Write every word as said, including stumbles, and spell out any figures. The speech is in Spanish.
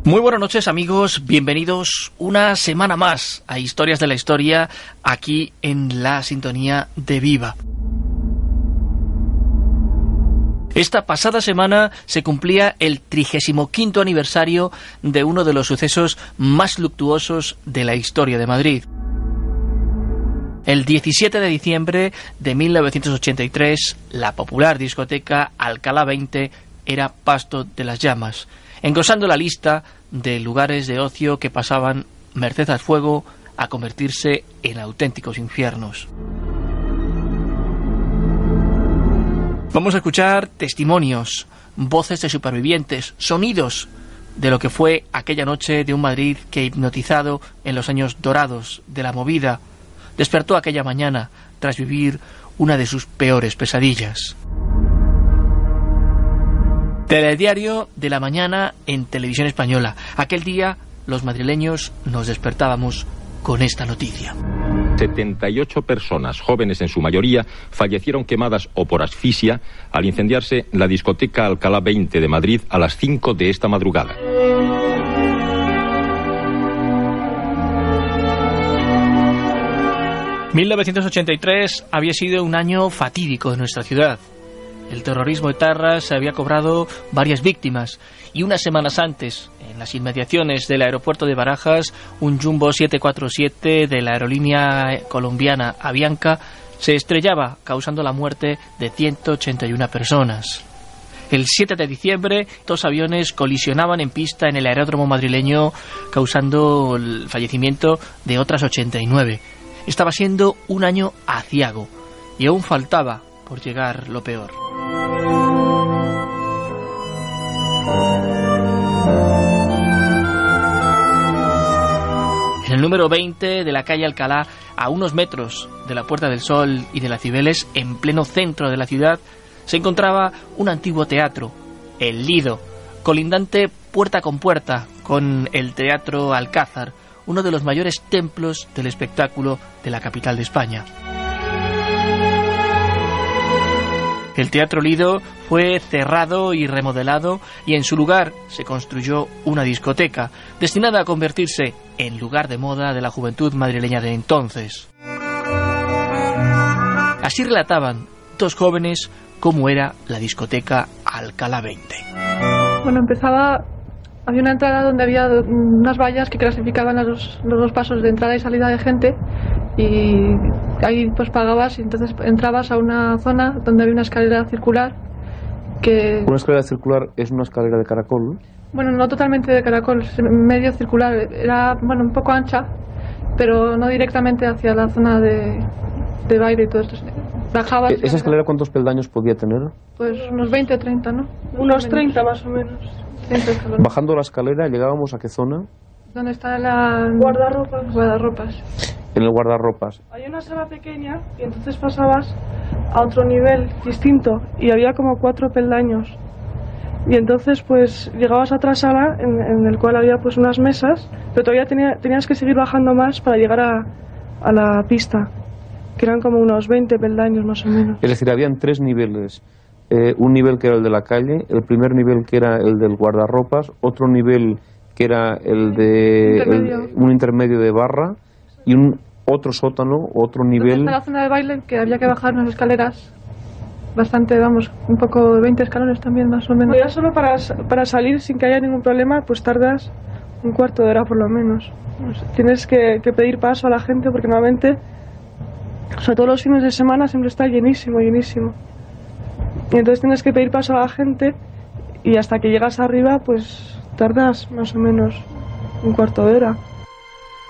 Muy buenas noches, amigos, bienvenidos una semana más a Historias de la Historia, aquí en la sintonía de Viva. Esta pasada semana se cumplía el trigésimo quinto aniversario de uno de los sucesos más luctuosos de la historia de Madrid. El diecisiete de diciembre de mil novecientos ochenta y tres, la popular discoteca Alcalá veinte era pasto de las llamas, engrosando la lista de lugares de ocio que pasaban, merced al fuego, a convertirse en auténticos infiernos. Vamos a escuchar testimonios, voces de supervivientes, sonidos de lo que fue aquella noche de un Madrid que, hipnotizado en los años dorados de la movida, despertó aquella mañana tras vivir una de sus peores pesadillas. Telediario de la mañana en Televisión Española. Aquel día los madrileños nos despertábamos con esta noticia. setenta y ocho personas, jóvenes en su mayoría, fallecieron quemadas o por asfixia al incendiarse la discoteca Alcalá veinte de Madrid a las cinco de esta madrugada. mil novecientos ochenta y tres había sido un año fatídico en nuestra ciudad. El terrorismo etarra se había cobrado varias víctimas y unas semanas antes, en las inmediaciones del aeropuerto de Barajas, un Jumbo siete cuatro siete de la aerolínea colombiana Avianca se estrellaba, causando la muerte de ciento ochenta y una personas. El siete de diciembre, dos aviones colisionaban en pista en el aeródromo madrileño, causando el fallecimiento de otras ochenta y nueve. Estaba siendo un año aciago y aún faltaba por llegar lo peor. En el número veinte de la calle Alcalá, a unos metros de la Puerta del Sol y de la Cibeles, en pleno centro de la ciudad, se encontraba un antiguo teatro, el Lido, colindante puerta con puerta con el Teatro Alcázar, uno de los mayores templos del espectáculo de la capital de España. El Teatro Lido fue cerrado y remodelado y en su lugar se construyó una discoteca destinada a convertirse en lugar de moda de la juventud madrileña de entonces. Así relataban dos jóvenes cómo era la discoteca Alcalá veinte. Bueno, empezaba, había una entrada donde había unas vallas que clasificaban los, los dos pasos de entrada y salida de gente, y ahí pues pagabas y entonces entrabas a una zona donde había una escalera circular que... Una escalera circular es una escalera de caracol, ¿no? Bueno, no totalmente de caracol, medio circular, era bueno un poco ancha, pero no directamente hacia la zona de, de baile y todo esto. Bajabas... ¿Esa escalera cuántos peldaños podía tener? Pues unos veinte o treinta, ¿no? Unos treinta más o menos. Bajando la escalera llegábamos a qué zona? ¿Dónde está la... Guardarropas. Guardarropas. En el guardarropas. Hay una sala pequeña y entonces pasabas a otro nivel distinto y había como cuatro peldaños. Y entonces pues llegabas a otra sala en, en el cual había pues unas mesas, pero todavía tenía, tenías que seguir bajando más para llegar a, a la pista, que eran como unos veinte peldaños más o menos. Es decir, habían tres niveles. Eh, un nivel que era el de la calle, el primer nivel que era el del guardarropas, otro nivel que era el de intermedio. El, un intermedio de barra y un otro sótano, otro nivel. Está la zona de baile que había que bajar unas escaleras bastante, vamos, un poco de veinte escalones también más o menos. Ya solo para, para salir sin que haya ningún problema pues tardas un cuarto de hora por lo menos. Pues tienes que, que pedir paso a la gente porque normalmente, sobre todo los fines de semana, siempre está llenísimo, llenísimo. Y entonces tienes que pedir paso a la gente y hasta que llegas arriba pues tardas más o menos un cuarto de hora.